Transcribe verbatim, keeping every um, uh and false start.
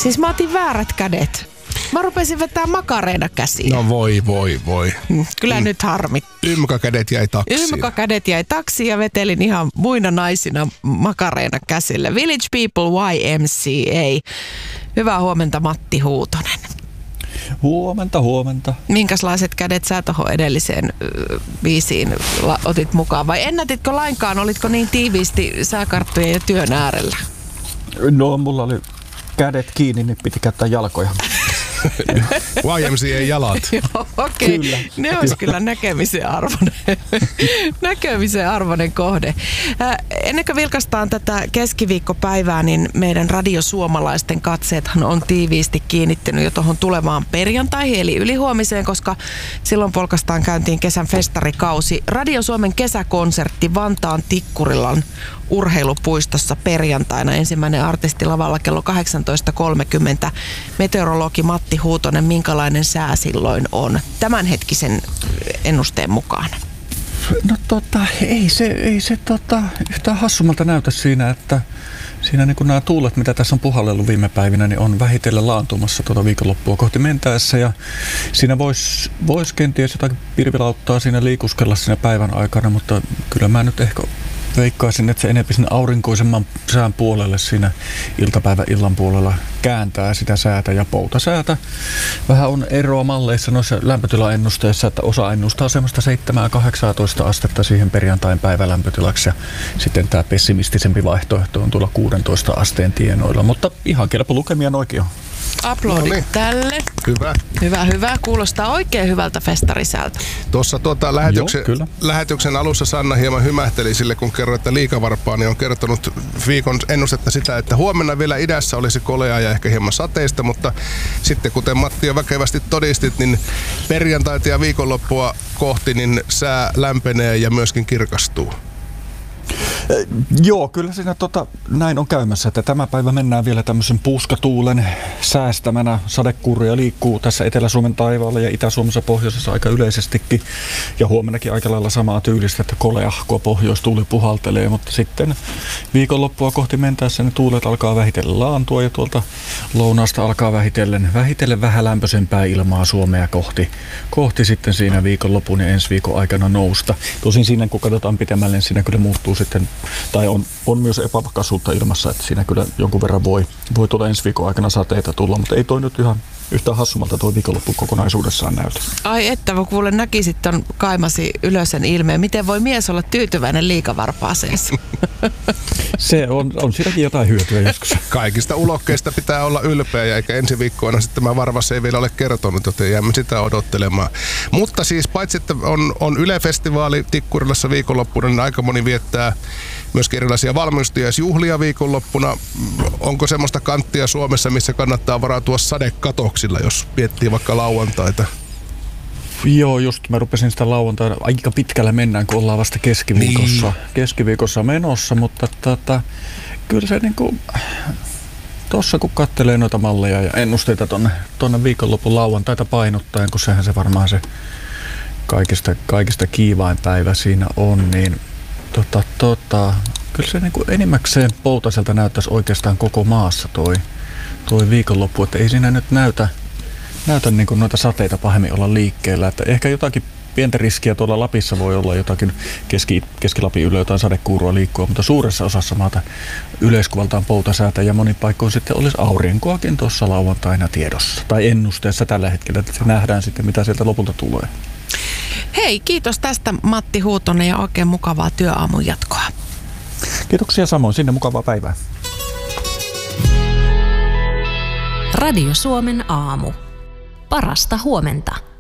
Siis mä otin väärät kädet. Mä rupesin vetää makareena käsiä. No voi, voi, voi. Kyllä mm. nyt harmit. Ymmäkädet jäi taksiin. Ymmäkädet jäi taksiin ja vetelin ihan muina naisina makareena käsille. Village People Y M C A. Hyvää huomenta, Matti Huutonen. Huomenta, huomenta. Minkälaiset kädet sä tuohon edelliseen äh, biisiin la- otit mukaan? Vai ennätitkö lainkaan? Olitko niin tiiviisti sääkarttujen ja työn äärellä? No, mulla oli kädet kiinni, niin piti käyttää jalkoja. Y M C A jalat. Joo, okei. Okay. Ne olisi kyllä näkemisen arvoinen, näkemisen arvoinen kohde. Äh, ennen kuin vilkaistaan tätä keskiviikkopäivää, niin meidän radiosuomalaisten katseethan on tiiviisti kiinnittynyt jo tuohon tulevaan perjantaihin, eli ylihuomiseen, koska silloin polkastaan käyntiin kesän festarikausi. Radio Suomen kesäkonsertti Vantaan Tikkurilan urheilupuistossa perjantaina. Ensimmäinen artisti lavalla kello kahdeksantoista kolmekymmentä. Meteorologi Matti Huutonen, minkälainen sää silloin on tämänhetkisen ennusteen mukaan? No tota, ei se, ei se tota, yhtään hassummalta näytä siinä, että siinä niin kuin nämä tuulet, mitä tässä on puhallellut viime päivinä, niin on vähitellen laantumassa tuota viikonloppua kohti mentäessä. Ja siinä voisi vois kenties jotakin pirvilauttaa siinä liikuskella siinä päivän aikana, mutta kyllä mä nyt ehkä veikkaisin, että se enemmän sinne aurinkoisemman sään puolelle siinä iltapäivän illan puolella kääntää sitä säätä ja poutasäätä. Vähän on eroa malleissa noissa lämpötilaennusteissa, että osa ennustaa semmoista seitsemän kahdeksantoista astetta siihen perjantain päivälämpötilaksi ja sitten tämä pessimistisempi vaihtoehto on tuolla kuusitoista asteen tienoilla, mutta ihan kelpo lukemia noikin on. Aplodit no niin. Tälle. Hyvä. Hyvä, hyvä. Kuulostaa oikein hyvältä festarisältä. Tuossa tuota lähetyksen, Joo, lähetyksen alussa Sanna hieman hymähteli sille, kun kerroin, että Liikavarpaani on kertonut viikon ennustetta sitä, että huomenna vielä idässä olisi koleaa ja ehkä hieman sateista, mutta sitten kuten Matti jo väkevästi todistit, niin perjantaita ja viikonloppua kohti niin sää lämpenee ja myöskin kirkastuu. Eh, joo, kyllä siinä tota, näin on käymässä, että tämä päivä mennään vielä tämmöisen puuskatuulen säästämänä. Sadekuuria liikkuu tässä Etelä-Suomen taivaalla ja Itä-Suomessa pohjoisessa aika yleisestikin. Ja huomennakin aika lailla samaa tyylistä, että koleahkoa pohjoistuuli puhaltelee, mutta sitten viikonloppua kohti mentäessä ne tuulet alkaa vähitellen laantua ja tuolta lounaasta alkaa vähitellen, vähitellen vähän lämpöisempää ilmaa Suomea kohti, kohti sitten siinä viikonlopun ja ensi viikon aikana nousta. Tosin siinä kun katsotaan pitemmälle, siinä kyllä muuttuu sitten, tai on, on myös epävakaisuutta ilmassa, että siinä kyllä jonkun verran voi, voi tuolla ensi viikon aikana sateita tulla, mutta ei toi nyt ihan yhtään hassumalta tuo viikonloppu kokonaisuudessaan näytä. Ai että, kun kuule näkisit ton kaimasi ylösen ilmeen. Miten voi mies olla tyytyväinen liikavarpaaseensa? Se on, on siitäkin jotain hyötyä joskus. Kaikista ulokkeista pitää olla ylpeä ja eikä ensi viikkoina sitten tämä varvas ei vielä ole kertonut, joten jäämme sitä odottelemaan. Mutta siis paitsi, että on, on Yle-festivaali Tikkurilassa viikonloppuna, niin aika moni viettää myöskin erilaisia valmistujaisjuhlia viikonloppuna. Onko semmoista kanttia Suomessa, missä kannattaa varautua sadekatoksilla, jos miettii vaikka lauantaita? Joo, just mä rupesin sitä lauantaina. Aika pitkällä mennään, kun ollaan vasta keskiviikossa, niin. keskiviikossa menossa, mutta tota, kyllä se niinku, tossa kun kattelee noita malleja ja ennusteita tonne, tonne viikonlopun lauantaita painottaen, kun sehän se varmaan se kaikista, kaikista kiivain päivä siinä on, niin tota, tota, kyllä se niinku enimmäkseen poutaselta näyttäisi oikeastaan koko maassa toi, toi viikonloppu, että ei siinä nyt näytä Näytä niin kuin noita sateita pahemmin olla liikkeellä, että ehkä jotakin pientä riskiä tuolla Lapissa voi olla jotakin keski, Keski-Lapin ylö jotain sadekuurua liikkua, mutta suuressa osassa maata yleiskuvaltaan poutasäätä ja monin paikkoon sitten olisi aurinkoakin tuossa lauantaina tiedossa tai ennusteessa tällä hetkellä, että se nähdään sitten mitä sieltä lopulta tulee. Hei, kiitos tästä Matti Huutonen ja oikein mukavaa työaamun jatkoa. Kiitoksia samoin, sinne mukavaa päivää. Radio Suomen aamu. Parasta huomenta.